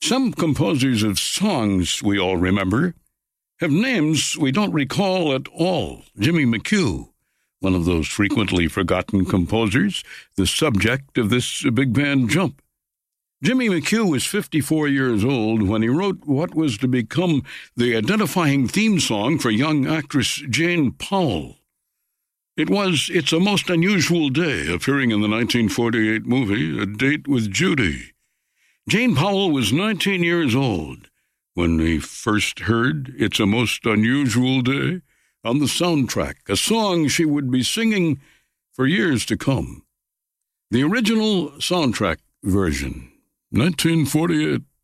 Some composers of songs we all remember have names we don't recall at all. Jimmy McHugh, one of those frequently forgotten composers, the subject of this big band jump. Jimmy McHugh was 54 years old when he wrote what was to become the identifying theme song for young actress Jane Powell. It was It's a Most Unusual Day, appearing in the 1948 movie A Date with Judy. Jane Powell was 19 years old when he first heard It's a Most Unusual Day on the soundtrack, a song she would be singing for years to come. The original soundtrack version, 1948.